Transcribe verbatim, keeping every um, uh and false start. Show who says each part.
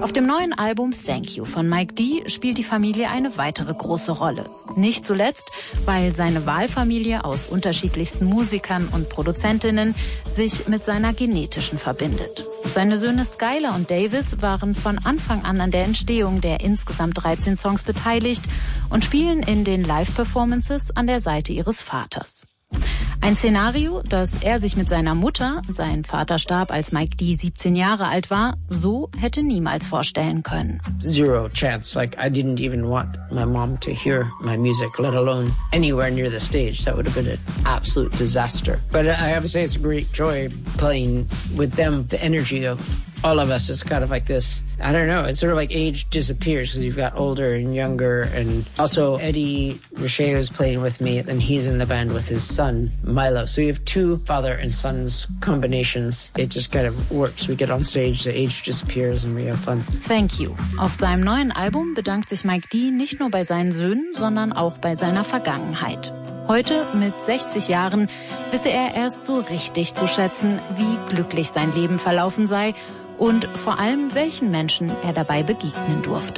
Speaker 1: Auf dem neuen Album Thank You von Mike D spielt die Familie eine weitere große Rolle. Nicht zuletzt, weil seine Wahlfamilie aus unterschiedlichsten Musikern und Produzentinnen sich mit seiner genetischen verbindet. Seine Söhne Skylar und Davis waren von Anfang an an der Entstehung der insgesamt dreizehn Songs beteiligt und spielen in den Live-Performances an der Seite ihres Vaters. Ein Szenario, das er sich mit seiner Mutter, sein Vater starb, als Mike D siebzehn Jahre alt war, so hätte niemals vorstellen können.
Speaker 2: Zero chance. Like, I didn't even want my mom to hear my music, let alone anywhere near the stage. That would have been an absolute disaster. But I have to say it's a great joy playing with them. The energy of all of us is kind of like this. I don't know. It's sort of like age disappears because you've got older and younger. And also Eddie Richer is playing with me, and he's in the band with his son, Milo. So you have two father and son's combinations. It just kind of works. We get on stage, the age disappears and we have fun.
Speaker 1: Thank You. Auf seinem neuen Album bedankt sich Mike D nicht nur bei seinen Söhnen, sondern auch bei seiner Vergangenheit. Heute, mit sechzig Jahren, wisse er erst so richtig zu schätzen, wie glücklich sein Leben verlaufen sei und vor allem, welchen Menschen er dabei begegnen durfte.